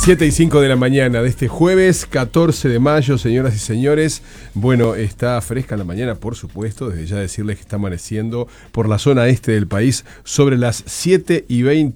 7:05 de la mañana de este jueves 14 de mayo, señoras y señores. Bueno, está fresca la mañana, por supuesto. Desde ya decirles que está amaneciendo por la zona este del país sobre las 7:20